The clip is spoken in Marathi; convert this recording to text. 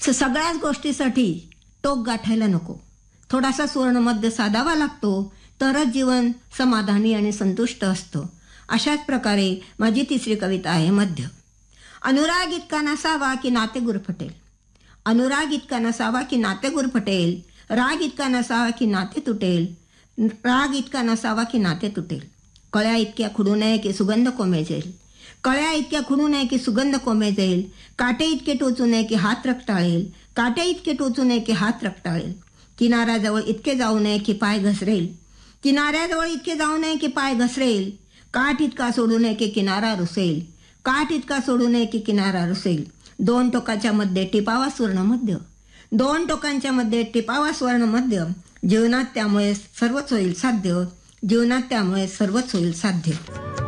सगळ्याच गोष्टीसाठी टोक गाठायला नको. थोडासा सुवर्णमध्य साधावा लागतो, तरच जीवन समाधानी आणि संतुष्ट असतं. अशाच प्रकारे माझी तिसरी कविता आहे मध्य. अनुराग इतका नसावा की नाते गुरफटेल. अनुराग इतका नसावा की नाते गुरफटेल. राग इतका नसावा की नाते तुटेल. राग इतका नसावा की नाते तुटेल. कळ्या इतक्या खुडू नये की सुगंध कोमेजेल. कळ्या इतक्या खुडू नये की सुगंध कोमेजेल. काटे इतके टोचू नये की हात रक्ताळेल. काटे इतके टोचू नये की हात रक्ताळेल. किनाऱ्याजवळ इतके जाऊ नये की पाय घसरेल. किनाऱ्याजवळ इतके जाऊ नये की पाय घसरेल. काठ इतका सोडू नये की किनारा रुसेल. काठ इतका सोडू नये की किनारा रुसेल. दोन टोकाच्या मध्ये टिपावा सुवर्णमध्य. दोन टोकांच्या मध्ये टिपावा सुवर्णमध्य. जीवनात त्यामुळे सर्वच होईल साध्य. जीवनात त्यामुळे सर्वच होईल साध्य.